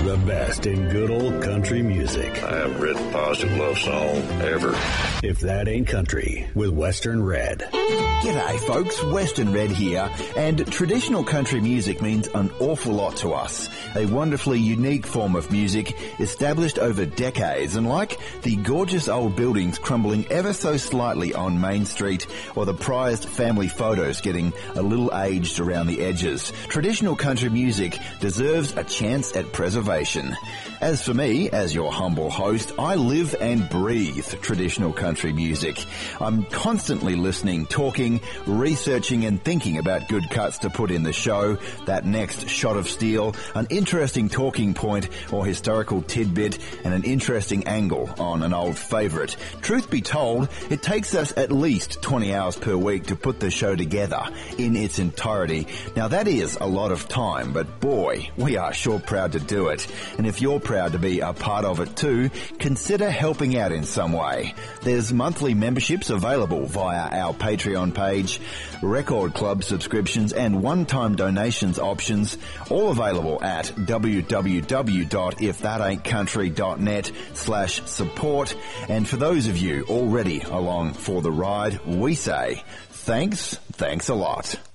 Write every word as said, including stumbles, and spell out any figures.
The best in good old country music. I haven't written a positive love song ever. If That Ain't Country with Western Red. G'day folks, Western Red here, and traditional country music means an awful lot to us. A wonderfully unique form of music established over decades, and like the gorgeous old buildings crumbling ever so slightly on Main Street, or the prized family photos getting a little aged around the edges, traditional country music deserves a chance at preservation. As for me, as your humble host, I live and breathe traditional country music. I'm constantly listening, talking, researching and thinking about good cuts to put in the show, that next shot of steel, an interesting talking point or historical tidbit, and an interesting angle on an old favourite. Truth be told, it takes us at least twenty hours per week to put the show together in its entirety. Now that is a lot of time, but boy, we are sure proud to do it. And if you're proud to be a part of it too, consider helping out in some way. There's monthly memberships available via our Patreon page, record club subscriptions and one-time donations options, all available at w w w dot if that ain't country dot net slash support. And for those of you already along for the ride, we say thanks, thanks a lot.